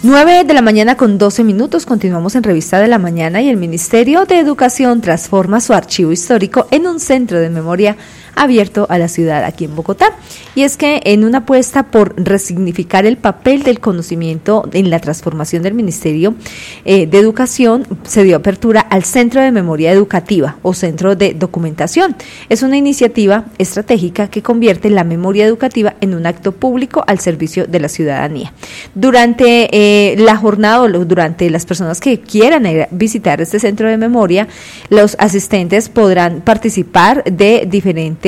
9:12 a.m. Continuamos en Revista de la Mañana y el Ministerio de Educación transforma su archivo histórico en un centro de memoria abierto a la ciudad aquí en Bogotá. Y es que en una apuesta por resignificar el papel del conocimiento en la transformación del Ministerio de Educación, se dio apertura al Centro de Memoria Educativa o Centro de Documentación. Es una iniciativa estratégica que convierte la memoria educativa en un acto público al servicio de la ciudadanía. Durante la jornada o durante las personas que quieran visitar este centro de memoria, los asistentes podrán participar de diferentes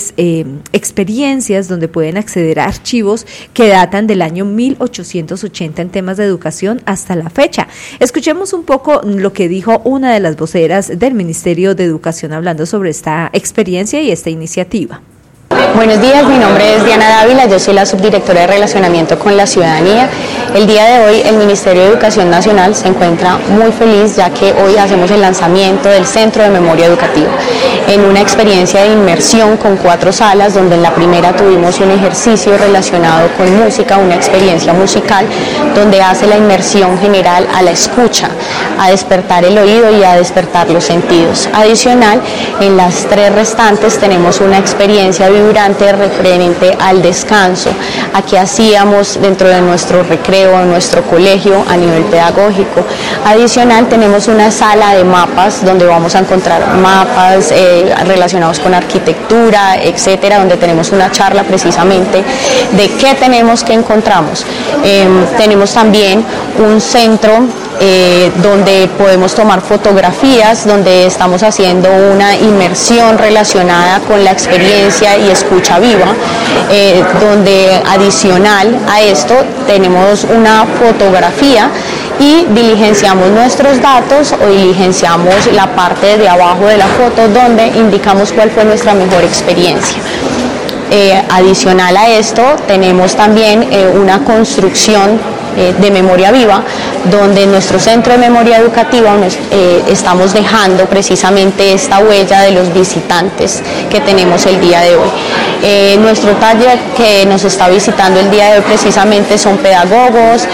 experiencias donde pueden acceder a archivos que datan del año 1880 en temas de educación hasta la fecha. Escuchemos un poco lo que dijo una de las voceras del Ministerio de Educación hablando sobre esta experiencia y esta iniciativa. Buenos días, mi nombre es Diana Dávila, yo soy la subdirectora de Relacionamiento con la Ciudadanía. El día de hoy el Ministerio de Educación Nacional se encuentra muy feliz ya que hoy hacemos el lanzamiento del Centro de Memoria Educativa en una experiencia de inmersión con 4 salas, donde en la primera tuvimos un ejercicio relacionado con música, una experiencia musical, donde hace la inmersión general a la escucha, a despertar el oído y a despertar los sentidos. Adicional, en las 3 restantes tenemos una experiencia vibrante referente al descanso. Aquí hacíamos dentro de nuestro recreo, en nuestro colegio a nivel pedagógico. Adicional, tenemos una sala de mapas donde vamos a encontrar mapas relacionados con arquitectura, etcétera, donde tenemos una charla precisamente de qué tenemos que encontramos. Tenemos también un centro donde podemos tomar fotografías, donde estamos haciendo una inmersión relacionada con la experiencia y escucha viva, donde adicional a esto tenemos una fotografía y diligenciamos nuestros datos o diligenciamos la parte de abajo de la foto donde indicamos cuál fue nuestra mejor experiencia. Adicional a esto tenemos también una construcción de memoria viva, donde en nuestro centro de memoria educativa estamos dejando precisamente esta huella de los visitantes que tenemos el día de hoy. Nuestro taller que nos está visitando el día de hoy precisamente son pedagogos,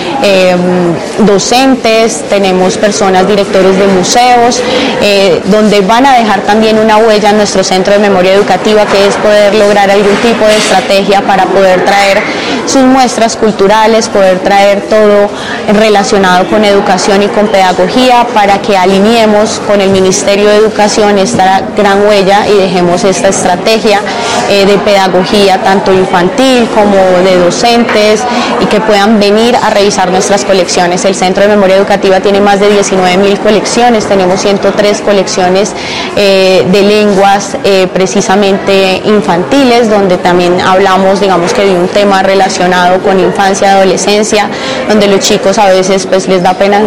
docentes, tenemos personas, directores de museos, donde van a dejar también una huella en nuestro centro de memoria educativa, que es poder lograr algún tipo de estrategia para poder traer sus muestras culturales, poder traer todo relacionado con educación y con pedagogía, para que alineemos con el Ministerio de Educación esta gran huella y dejemos esta estrategia de pedagogía tanto infantil como de docentes, y que puedan venir a revisar nuestras colecciones. El Centro de Memoria Educativa tiene más de 19.000 colecciones, tenemos 103 colecciones de lenguas precisamente infantiles, donde también hablamos, digamos que de un tema relacionado con infancia y adolescencia, donde los chicos a veces pues les da pena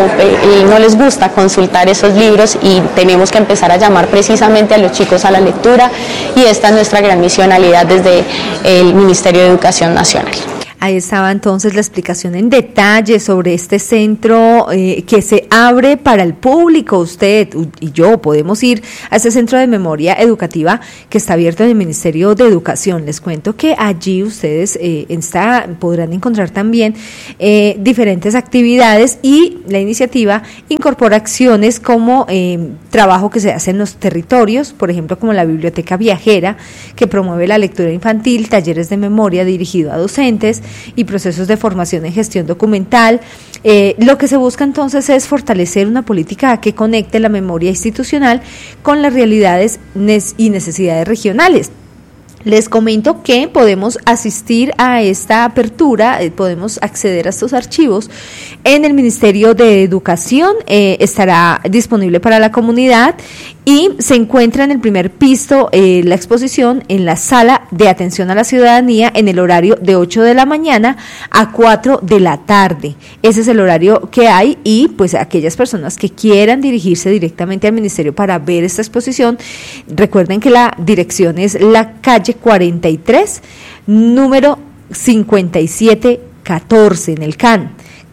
y no les gusta consultar esos libros, y tenemos que empezar a llamar precisamente a los chicos a la lectura, y esta es nuestra gran misionalidad desde el Ministerio de Educación Nacional. Ahí estaba entonces la explicación en detalle sobre este centro que se abre para el público. Usted y yo podemos ir a este centro de memoria educativa que está abierto en el Ministerio de Educación. Les cuento que allí ustedes podrán encontrar también diferentes actividades, y la iniciativa incorpora acciones como trabajo que se hace en los territorios, por ejemplo como la biblioteca viajera, que promueve la lectura infantil, talleres de memoria dirigido a docentes y procesos de formación en gestión documental. Lo que se busca entonces es fortalecer una política que conecte la memoria institucional con las realidades y necesidades regionales. Les comento que podemos asistir a esta apertura, podemos acceder a estos archivos en el Ministerio de Educación, estará disponible para la comunidad, y se encuentra en el primer piso la exposición en la sala de atención a la ciudadanía en el horario de 8 de la mañana a 4 de la tarde. Ese es el horario que hay, y pues aquellas personas que quieran dirigirse directamente al ministerio para ver esta exposición, recuerden que la dirección es la calle 43, número 5714 en el CAN.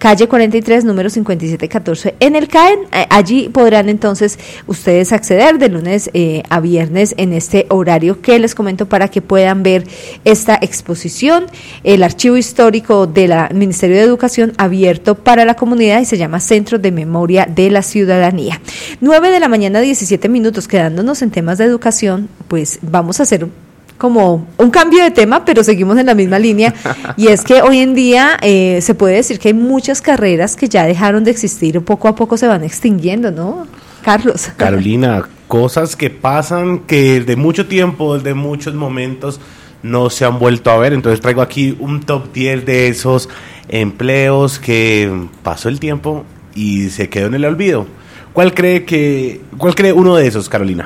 calle 43, número 5714 en el CAEN. Allí podrán entonces ustedes acceder de lunes a viernes en este horario que les comento para que puedan ver esta exposición, el archivo histórico del Ministerio de Educación abierto para la comunidad y se llama Centro de Memoria de la Ciudadanía. 9:17 a.m, quedándonos en temas de educación, pues vamos a hacer como un cambio de tema, pero seguimos en la misma línea, y es que hoy en día se puede decir que hay muchas carreras que ya dejaron de existir o poco a poco se van extinguiendo, ¿no, Carlos? Carolina, cosas que pasan que desde mucho tiempo, desde muchos momentos no se han vuelto a ver, entonces traigo aquí un top 10 de esos empleos que pasó el tiempo y se quedó en el olvido. ¿Cuál cree uno de esos, Carolina?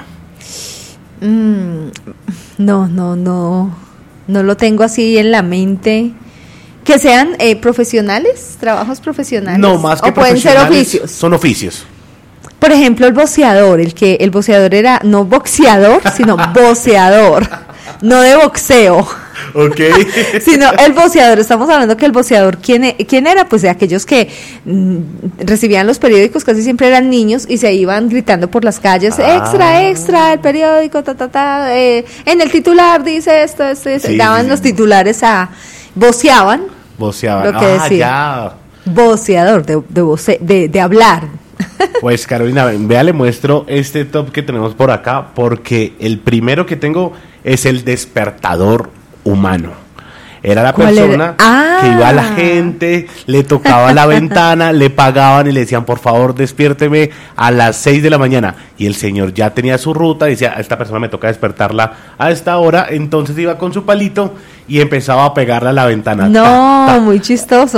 No lo tengo así en la mente. Que sean profesionales, trabajos profesionales. No, más que o pueden ser oficios. Son oficios. Por ejemplo, el voceador, el voceador era no boxeador, sino voceador, no de boxeo. Okay. Sino el voceador, estamos hablando que el voceador, ¿quién era? Pues de aquellos que recibían los periódicos, casi siempre eran niños y se iban gritando por las calles, extra, el periódico, en el titular dice esto, sí, daban los titulares voceaban, lo que decía. Ya. Voceador, de hablar. Pues Carolina, vea, le muestro este top que tenemos por acá, porque el primero que tengo es el despertador humano. Era la persona que iba a la gente, le tocaba la ventana, le pagaban y le decían, por favor, despiérteme a las 6 de la mañana. Y el señor ya tenía su ruta, decía, a esta persona me toca despertarla a esta hora, entonces iba con su palito y empezaba a pegarle a la ventana. No, muy chistoso.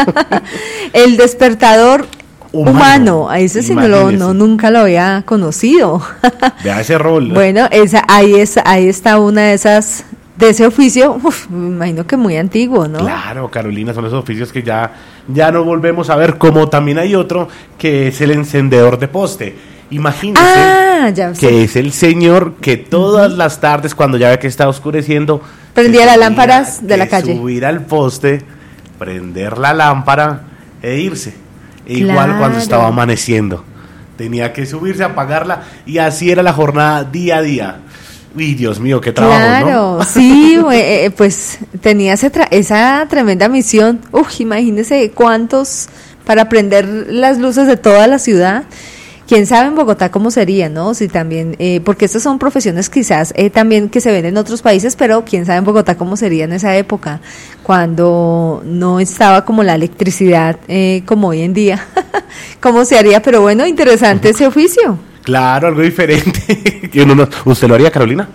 El despertador humano. A ese sí nunca lo había conocido. Vea ese rol. Bueno, ahí está una de esas, de ese oficio, me imagino que muy antiguo, ¿no? Claro, Carolina, son esos oficios que ya no volvemos a ver, como también hay otro que es el encendedor de poste. Imagínese que es el señor que todas las tardes, cuando ya ve que está oscureciendo, prendía las lámparas de la calle. Subir al poste, prender la lámpara e irse. Igual cuando estaba amaneciendo. Tenía que subirse, apagarla, y así era la jornada día a día. Uy, Dios mío, qué trabajo, claro, ¿no? Sí, pues tenía esa tremenda misión. Imagínese cuántos para prender las luces de toda la ciudad. Quién sabe en Bogotá cómo sería, ¿no? Si también, porque estas son profesiones quizás también que se ven en otros países, pero quién sabe en Bogotá cómo sería en esa época, cuando no estaba como la electricidad como hoy en día. ¿Cómo se haría? Pero bueno, interesante ese oficio. Claro, algo diferente. ¿Usted lo haría, Carolina?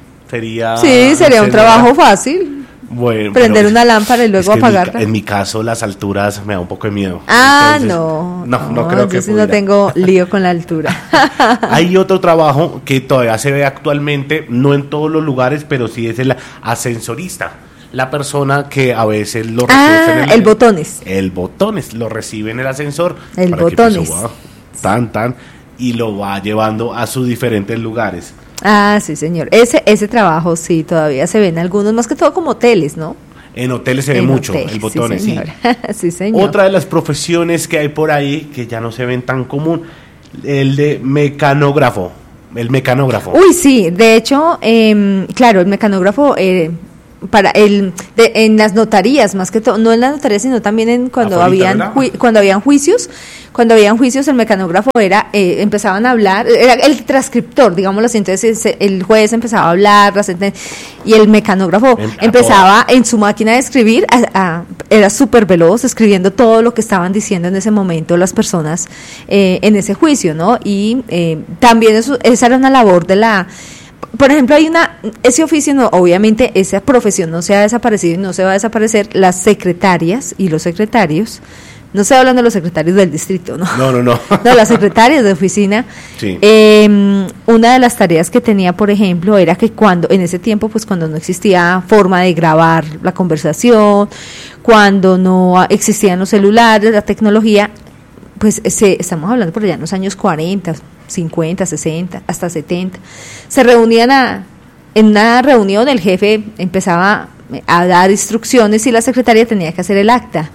Sería un trabajo fácil. Bueno, prender una lámpara y luego apagarla. En mi caso, las alturas me da un poco de miedo. Entonces, no creo que no tengo lío con la altura. Hay otro trabajo que todavía se ve actualmente, no en todos los lugares, pero sí es el ascensorista. La persona que a veces lo recibe el botones. El botones lo recibe en el ascensor. El para botones. Que suba, y lo va llevando a sus diferentes lugares. Sí, señor. Ese trabajo sí todavía se ve en algunos, más que todo como hoteles, ¿no? En hoteles se ve mucho el botones, sí. Sí, señor. Otra de las profesiones que hay por ahí que ya no se ven tan común, el de mecanógrafo. El mecanógrafo. Uy, sí, de hecho, claro, el mecanógrafo en las notarías, más que todo, no en las notarías, sino también cuando habían juicios. Cuando habían juicios, el mecanógrafo empezaban a hablar, era el transcriptor, digámoslo así. Entonces el juez empezaba a hablar, y el mecanógrafo empezaba en su máquina de escribir, era súper veloz, escribiendo todo lo que estaban diciendo en ese momento las personas en ese juicio, ¿no? Y también esa era una labor de la... Por ejemplo, ese oficio, no, obviamente esa profesión no se ha desaparecido y no se va a desaparecer. Las secretarias y los secretarios, no estoy hablando de los secretarios del distrito, ¿no? No. No, las secretarias de oficina. Sí. Una de las tareas que tenía, por ejemplo, era que en ese tiempo, pues cuando no existía forma de grabar la conversación, cuando no existían los celulares, la tecnología, pues estamos hablando por allá en los años 40, 50, 60, hasta 70, se reunían en una reunión, el jefe empezaba a dar instrucciones y la secretaria tenía que hacer el acta.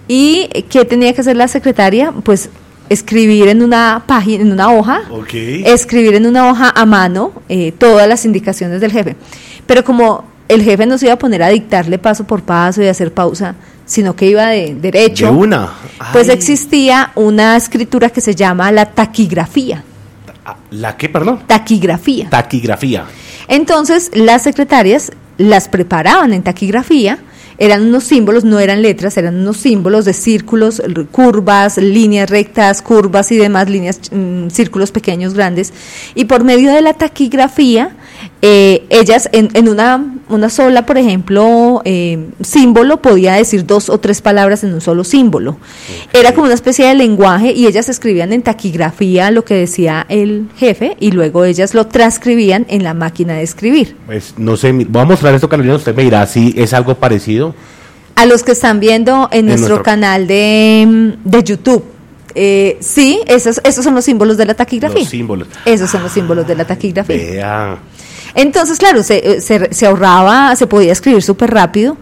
¿Y qué tenía que hacer la secretaria? Pues escribir en una página, en una hoja, escribir en una hoja a mano todas las indicaciones del jefe. Pero como el jefe no se iba a poner a dictarle paso por paso y a hacer pausa, sino que iba de derecho, de una. Pues existía una escritura que se llama la taquigrafía. ¿La qué, perdón? Taquigrafía. Taquigrafía. Entonces, las secretarias las preparaban en taquigrafía, eran unos símbolos, no eran letras, eran unos símbolos de círculos, curvas, líneas rectas, curvas y demás, líneas, círculos pequeños, grandes, y por medio de la taquigrafía, ellas en una sola, por ejemplo, símbolo, podía decir 2 o 3 palabras en un solo símbolo. Era como una especie de lenguaje y ellas escribían en taquigrafía lo que decía el jefe y luego ellas lo transcribían en la máquina de escribir. Pues no sé, voy a mostrar esto, Carolina, usted me dirá si es algo parecido. A los que están viendo en nuestro canal de YouTube. Sí, esos son los símbolos de la taquigrafía. Los símbolos. Esos son los símbolos de la taquigrafía. Vea. Entonces, claro, se ahorraba, se podía escribir súper rápido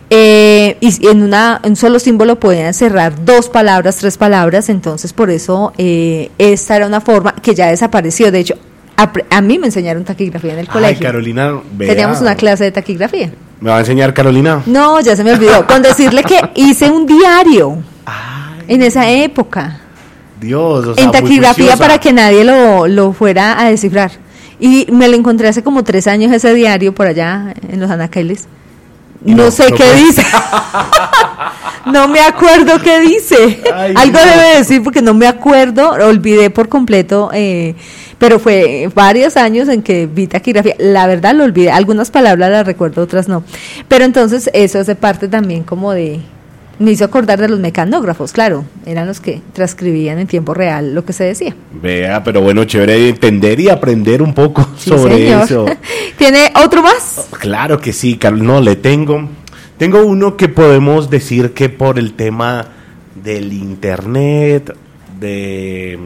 y en un solo símbolo podían cerrar 2 palabras, 3 palabras. Entonces, por eso esta era una forma que ya desapareció. De hecho, a mí me enseñaron taquigrafía en el colegio. Ay, Carolina, vea. Teníamos una clase de taquigrafía. ¿Me va a enseñar, Carolina? No, ya se me olvidó. Con decirle que hice un diario en esa época. Dios, o sea, en taquigrafía para que nadie lo fuera a descifrar. Y me lo encontré hace como 3 años ese diario por allá en los anaqueles. No sé qué dice. No me acuerdo qué dice. Ay, algo debe decir porque no me acuerdo, olvidé por completo, pero fue varios años en que vi taquigrafía. La verdad lo olvidé, algunas palabras las recuerdo, otras no. Pero entonces eso hace parte también como de... Me hizo acordar de los mecanógrafos, claro, eran los que transcribían en tiempo real lo que se decía. Vea, pero bueno, chévere entender y aprender un poco sobre eso. ¿Tiene otro más? Claro que sí, Carlos, no, le tengo uno que podemos decir que por el tema del internet, de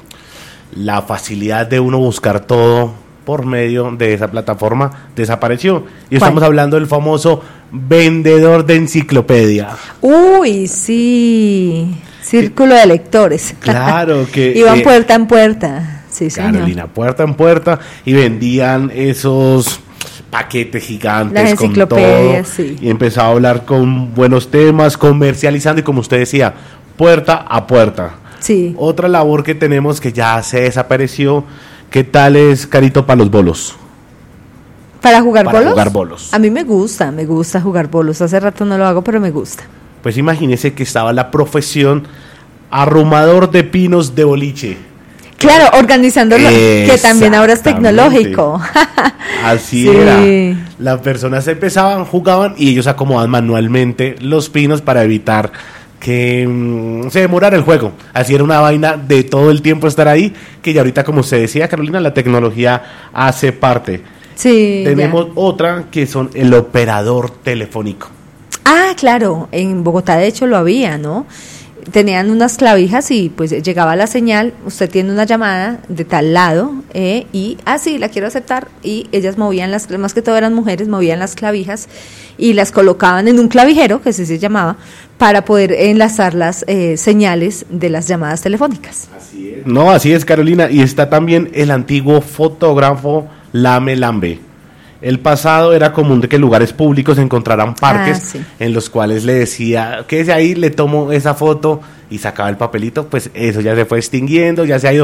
la facilidad de uno buscar todo por medio de esa plataforma, desapareció. Y estamos hablando del famoso vendedor de enciclopedia. Uy, sí, círculo de lectores. Claro que... Iban puerta en puerta, sí, Carolina, señor. Puerta en puerta, y vendían esos paquetes gigantes. Las enciclopedias, con todo, sí. Y empezaba a hablar con buenos temas, comercializando, y como usted decía, puerta a puerta. Sí. Otra labor que tenemos que ya se desapareció. ¿Qué tal es, Carito, para los bolos? ¿Para jugar bolos? Para jugar bolos. A mí me gusta jugar bolos. Hace rato no lo hago, pero me gusta. Pues imagínese que estaba la profesión arrumador de pinos de boliche. Claro, organizándolo, que también ahora es tecnológico. Así era. Las personas empezaban, jugaban y ellos acomodaban manualmente los pinos para evitar que se demorara el juego. Así era una vaina de todo el tiempo estar ahí, que ya ahorita, como usted decía, Carolina, la tecnología hace parte. Sí. Tenemos otra que son el operador telefónico. Ah, claro, en Bogotá de hecho lo había, ¿no? Tenían unas clavijas y pues llegaba la señal, usted tiene una llamada de tal lado y sí, la quiero aceptar, y ellas movían más que todo eran mujeres, movían las clavijas y las colocaban en un clavijero, que así se llamaba, para poder enlazar las señales de las llamadas telefónicas. Así es. No, así es, Carolina, y está también el antiguo fotógrafo Lame Lambe. El pasado era común de que en lugares públicos se encontraran parques en los cuales le decía, quédese ahí, le tomo esa foto y sacaba el papelito. Pues eso ya se fue extinguiendo, ya se ha ido